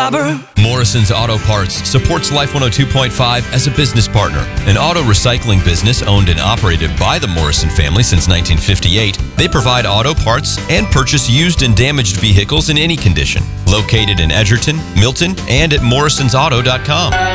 jobber. Morrison's Auto Parts supports Life 102.5 as a business partner. An auto recycling business owned and operated by the Morrison family since 1958, they provide auto parts and purchase used and damaged vehicles in any condition. Located in Edgerton, Milton, and at morrisonsauto.com.